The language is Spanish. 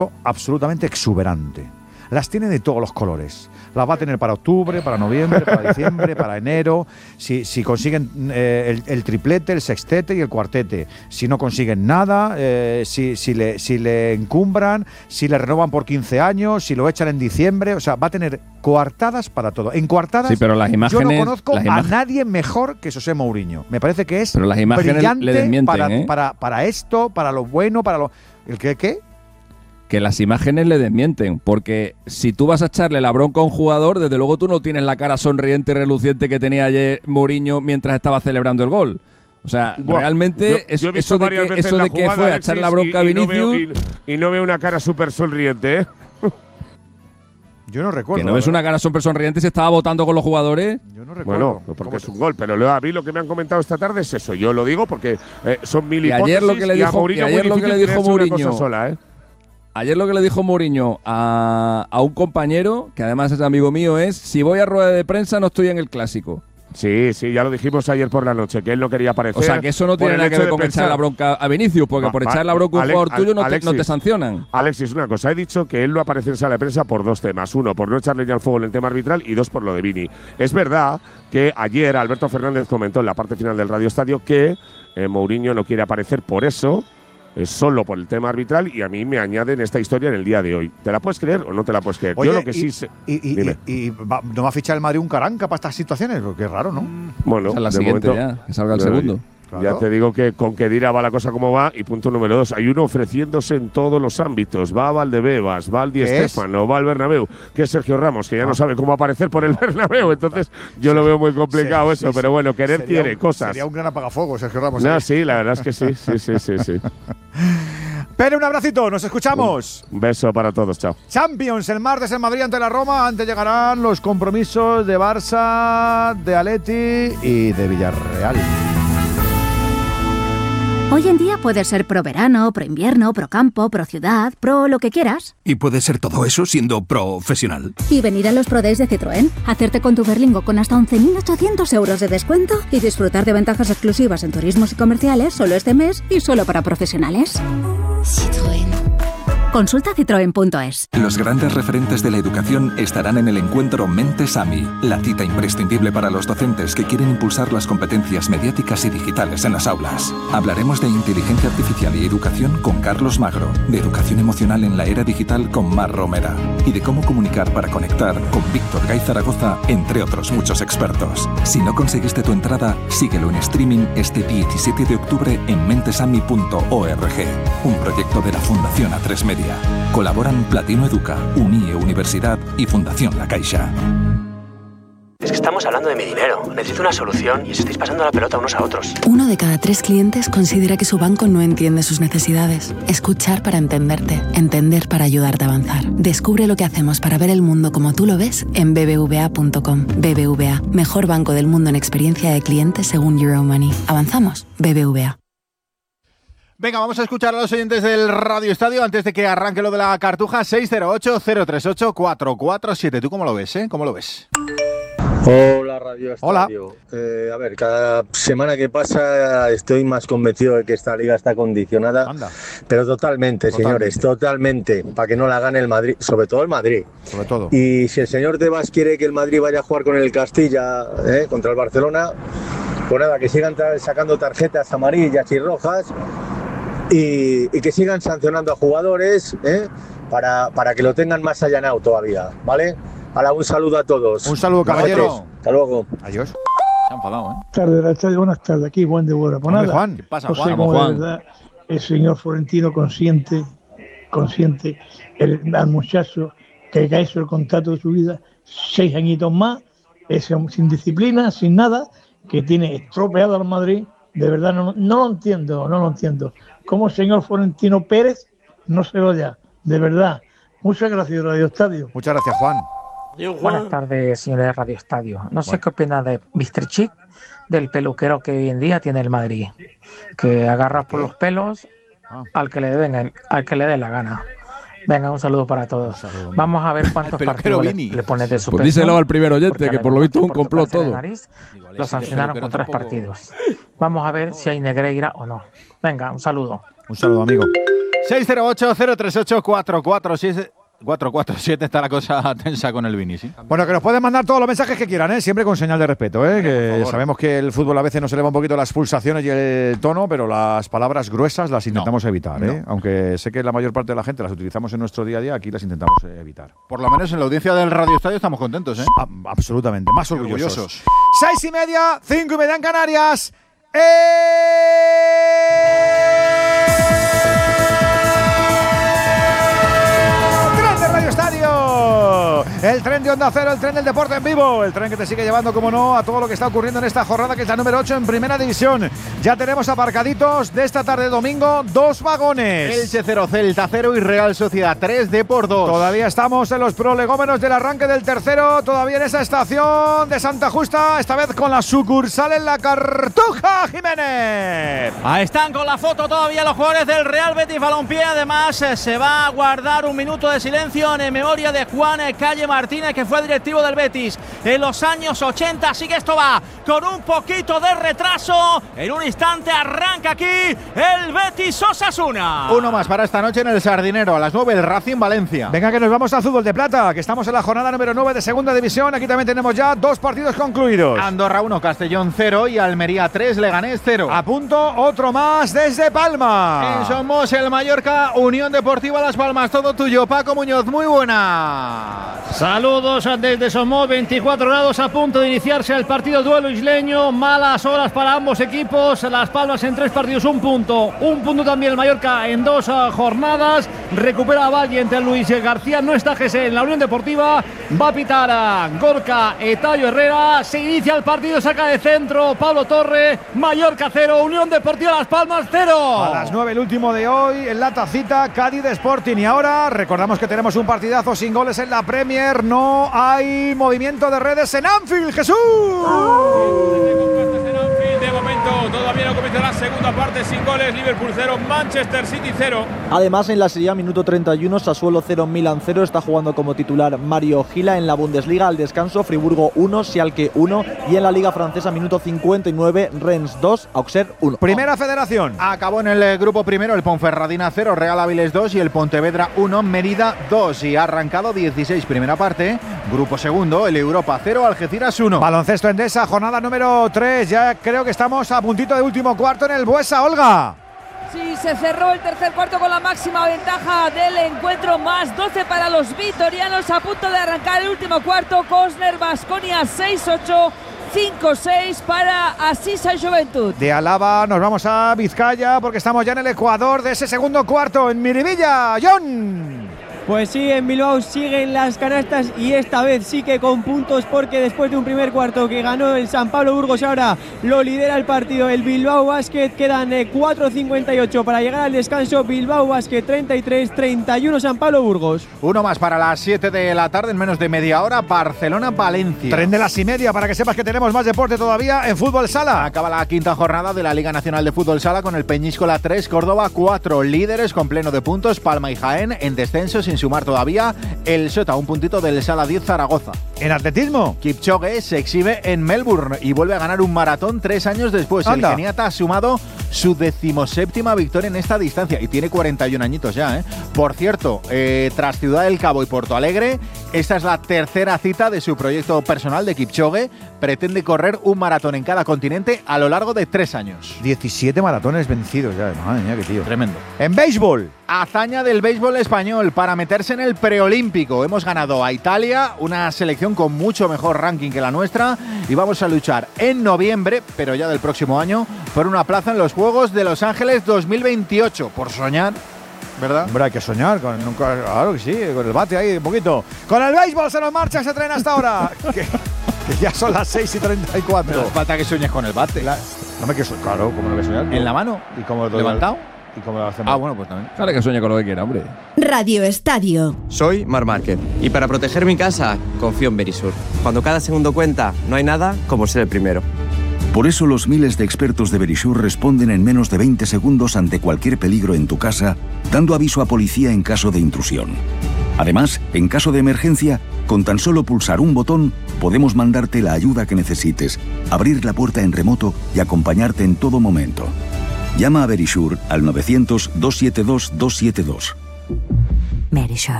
absolutamente exuberante. Las tiene de todos los colores. Las va a tener para octubre, para noviembre, para diciembre, para enero. Si consiguen el triplete, el sextete y el cuartete. Si no consiguen nada, si le encumbran, si le renovan por 15 años, si lo echan en diciembre. O sea, va a tener coartadas para todo. En coartadas, sí, pero las imágenes, yo no conozco a nadie mejor que José Mourinho. Me parece que es pero las imágenes brillante le desmienten, para esto, para lo bueno, para lo... ¿El qué? Que las imágenes le desmienten, porque si tú vas a echarle la bronca a un jugador, desde luego tú no tienes la cara sonriente y reluciente que tenía ayer Mourinho mientras estaba celebrando el gol. O sea, realmente yo eso de que fue a echar la bronca a Vinicius... Y no veo una cara súper sonriente, ¿eh? Yo no recuerdo. ¿Que no ves una cara súper sonriente si estaba votando con los jugadores? Yo no recuerdo. Bueno, porque es un gol, pero a mí lo que me han comentado esta tarde es eso. Yo lo digo porque son mil hipótesis. Ayer lo que le dijo Mourinho sola, ¿eh? Ayer lo que le dijo Mourinho a un compañero, que además es amigo mío, es: si voy a rueda de prensa no estoy en el Clásico. Sí, ya lo dijimos ayer por la noche, que él no quería aparecer. O sea, que eso no tiene nada que ver con echar la bronca a Vinicius, porque por echar la bronca a un jugador tuyo no te sancionan. Alexis, una cosa, he dicho que él no aparece en sala de prensa por dos temas. Uno, por no echarle ya al fuego en el tema arbitral, y dos, por lo de Vini. Es verdad que ayer Alberto Fernández comentó en la parte final del Radio Estadio que Mourinho no quiere aparecer por eso, es solo por el tema arbitral, y a mí me añaden esta historia en el día de hoy. ¿Te la puedes creer o no te la puedes creer? Oye, yo lo que sí sé… ¿No va a fichar el Madrid un Caranca para estas situaciones? Porque es raro, ¿no? Bueno, esa es la siguiente momento, ya, que salga el segundo. Claro. Ya te digo que con Khedira va la cosa como va. Y punto número 2, hay uno ofreciéndose en todos los ámbitos. Va a Valdebebas, va al Di Stéfano, va al Bernabéu, que es Sergio Ramos, que ya no sabe cómo aparecer por el Bernabéu. Entonces yo lo veo muy complicado eso, pero bueno, querer quiere cosas. Sería un gran apagafuegos, Sergio Ramos. No, sí, la verdad es que sí. Pero un abracito, nos escuchamos. Un beso para todos, chao. Champions, el martes en Madrid ante la Roma. Antes llegarán los compromisos de Barça, de Atleti y de Villarreal. Hoy en día puedes ser pro verano, pro invierno, pro campo, pro ciudad, pro lo que quieras. Y puedes ser todo eso siendo profesional. Y venir a los Pro Days de Citroën, hacerte con tu Berlingo con hasta 11.800 euros de descuento y disfrutar de ventajas exclusivas en turismos y comerciales solo este mes y solo para profesionales. Citroën. Consulta citroen.es. Los grandes referentes de la educación estarán en el encuentro Mentes AMI, la cita imprescindible para los docentes que quieren impulsar las competencias mediáticas y digitales en las aulas. Hablaremos de inteligencia artificial y educación con Carlos Magro, de educación emocional en la era digital con Mar Romera y de cómo comunicar para conectar con Víctor Gay Zaragoza, entre otros muchos expertos. Si no conseguiste tu entrada, síguelo en streaming este 17 de octubre en mentesami.org, un proyecto de la Fundación A3 Media. Colaboran Platino Educa, Unie Universidad y Fundación La Caixa. Es que estamos hablando de mi dinero. Necesito una solución y os estáis pasando la pelota unos a otros. 1 de cada 3 clientes considera que su banco no entiende sus necesidades. Escuchar para entenderte. Entender para ayudarte a avanzar. Descubre lo que hacemos para ver el mundo como tú lo ves en bbva.com. BBVA, mejor banco del mundo en experiencia de clientes según Euromoney. ¿Avanzamos? BBVA. Venga, vamos a escuchar a los oyentes del Radio Estadio antes de que arranque lo de la Cartuja. 608-038-447. ¿Tú cómo lo ves, ¿Cómo lo ves? Hola, Radio Hola. Estadio. A ver, cada semana que pasa estoy más convencido de que esta liga está condicionada. Anda. Pero totalmente, señores, totalmente. Para que no la gane el Madrid, sobre todo el Madrid. Sobre todo. Y si el señor Tebas quiere que el Madrid vaya a jugar con el Castilla contra el Barcelona, pues nada, que sigan sacando tarjetas amarillas y rojas. Y que sigan sancionando a jugadores para que lo tengan más allanado todavía, ¿vale? Ahora, un saludo a todos. Un saludo, caballero. Hasta luego. Adiós. Se ha enfadado, Buenas tardes, aquí Juan de Buena. Pues nada, Juan. ¿Qué pasa, no sé Juan? cómo de verdad el señor Florentino consciente al muchacho que hizo el contrato de su vida, 6 añitos más, sin disciplina, sin nada, que tiene estropeado al Madrid. De verdad no lo entiendo. Como el señor Florentino Pérez no se vaya, de verdad. Muchas gracias, Radio Estadio. Muchas gracias, Juan. Buenas tardes, señores de Radio Estadio. No sé qué opina de Mr. Chic, del peluquero que hoy en día tiene el Madrid, que agarra por los pelos al que le dé la gana. Venga, un saludo para todos. Vamos a ver cuántos partidos le pone de suspensión. Pues díselo al primer oyente, que por lo visto es un complot todo. Lo sancionaron con 3 partidos. Vamos a ver si hay Negreira o no. Venga, un saludo. Un saludo, amigo. 608-038-447 está la cosa tensa con el Vini, ¿sí? Bueno, que nos pueden mandar todos los mensajes que quieran, siempre con señal de respeto, que sabemos que el fútbol a veces nos eleva un poquito las pulsaciones y el tono, pero las palabras gruesas las intentamos evitar, aunque sé que la mayor parte de la gente las utilizamos en nuestro día a día, aquí las intentamos evitar. Por lo menos en la audiencia del Radio Estadio estamos contentos, ¿eh? Absolutamente, más orgullosos. 6:30, 5:30 en Canarias. Estadio, el tren de Onda Cero, el tren del deporte en vivo, el tren que te sigue llevando, como no, a todo lo que está ocurriendo en esta jornada, que es la número 8 en Primera División. Ya tenemos aparcaditos de esta tarde domingo 2 vagones. Elche 0, Celta 0 y Real Sociedad 3 de por 2. Todavía estamos en los prolegómenos del arranque del tercero, todavía en esa estación de Santa Justa, esta vez con la sucursal en la Cartuja, Jiménez. Ahí están con la foto todavía los jugadores del Real Betis Balompié. Además, se va a guardar un minuto de silencio en memoria de Juan Calle Martínez, que fue directivo del Betis en los años 80. Así que esto va con un poquito de retraso. En un instante arranca aquí el Betis Osasuna. Uno más para esta noche en el Sardinero, a las 9 el Racing Valencia. Venga, que nos vamos al fútbol de plata, que estamos en la jornada número 9 de Segunda División. Aquí también tenemos ya 2 partidos concluidos. Andorra 1, Castellón 0 y Almería 3, Leganés 0. A punto otro más desde Palma. En Somos, el Mallorca, Unión Deportiva Las Palmas. Todo tuyo, Paco Muñoz, muy buena. Saludos desde Somos, 24 grados, a punto de iniciarse el partido duelo isleño. Malas horas para ambos equipos. Las Palmas en 3 partidos, un punto también el Mallorca en 2 jornadas. Recupera a Valiente, Luis García, no está Gese en la Unión Deportiva. Va a pitar Gorka Etayo Herrera. Se inicia el partido, saca de centro Pablo Torre. Mallorca 0, Unión Deportiva Las Palmas 0. A las 9 el último de hoy en la tacita, Cádiz Sporting. Y ahora recordamos que tenemos un partidazo sin goles en la Premier. No hay movimiento de redes en Anfield, Jesús. De momento todavía no comienza la segunda parte, sin goles. Liverpool 0, Manchester City 0. Además, en la Serie A, minuto 31, Sassuolo 0, Milan 0. Está jugando como titular Mario Gila. En la Bundesliga, al descanso, Friburgo 1, Schalke 1. Y en la Liga Francesa, minuto 59, Rennes 2, Auxerre 1. Primera Federación. Acabó en el grupo primero el Ponferradina 0, Real Avilés 2 y el Pontevedra 1, Mérida 2. Y ha arrancado 16, primera parte. Grupo segundo, el Europa 0, Algeciras 1. Baloncesto Endesa, jornada número 3. Ya creo que estamos a puntito de último cuarto en el Buesa, Olga. Sí, se cerró el tercer cuarto con la máxima ventaja del encuentro, más 12 para los vitorianos, a punto de arrancar el último cuarto. Cosner Baskonia 6-8, 5-6 para Asisa Juventud. De Álava nos vamos a Vizcaya porque estamos ya en el Ecuador de ese segundo cuarto en Miribilla. John. Pues sí, en Bilbao siguen las canastas y esta vez sí que con puntos, porque después de un primer cuarto que ganó el San Pablo Burgos, ahora lo lidera el partido el Bilbao Basket. Quedan 4:58 para llegar al descanso. Bilbao Basket 33-31 San Pablo Burgos. Uno más para las 7 de la tarde, en menos de media hora, Barcelona-Valencia. Tren de las y media para que sepas que tenemos más deporte todavía en fútbol sala. Acaba la quinta jornada de la Liga Nacional de Fútbol Sala con el Peñíscola 3, Córdoba 4. Líderes con pleno de puntos, Palma y Jaén en descenso, sin sumar todavía el Sota, un puntito del Sala 10 Zaragoza. En atletismo, Kipchoge se exhibe en Melbourne y vuelve a ganar un maratón 3 años después. Anda. El keniata ha sumado su 17ª victoria en esta distancia y tiene 41 añitos ya, ¿eh? Por cierto, tras Ciudad del Cabo y Porto Alegre, esta es la tercera cita de su proyecto personal de Kipchoge. Pretende correr un maratón en cada continente a lo largo de 3 años. 17 maratones vencidos ya, madre mía, qué tío. Tremendo. En béisbol, hazaña del béisbol español para meterse en el preolímpico. Hemos ganado a Italia, una selección con mucho mejor ranking que la nuestra, y vamos a luchar en noviembre, pero ya del próximo año, por una plaza en los Juegos de Los Ángeles 2028. Por soñar, ¿verdad? Hombre, hay que soñar, claro que sí, con el bate ahí un poquito. Con el béisbol se nos marcha ese tren hasta ahora. que ya son las 6:34. No falta que sueñes con el bate. No me quiero, claro, ¿cómo no voy a soñar? ¿En la mano? ¿Y cómo lo levantado? ¿Y cómo lo hacemos? Bueno, pues también. Claro que sueñe con lo que quiera, hombre. Radio Estadio. Soy Mar Márquez y para proteger mi casa confío en Verisur. Cuando cada segundo cuenta, no hay nada como ser el primero. Por eso los miles de expertos de Verisur responden en menos de 20 segundos ante cualquier peligro en tu casa, dando aviso a policía en caso de intrusión. Además, en caso de emergencia, con tan solo pulsar un botón, podemos mandarte la ayuda que necesites, abrir la puerta en remoto y acompañarte en todo momento. Llama a Verisure al 900-272-272. Verisure.